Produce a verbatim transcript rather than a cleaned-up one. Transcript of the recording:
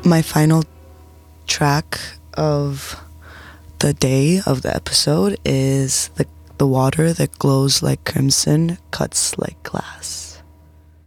my final track of the day of the episode is the the water that glows like crimson cuts like glass.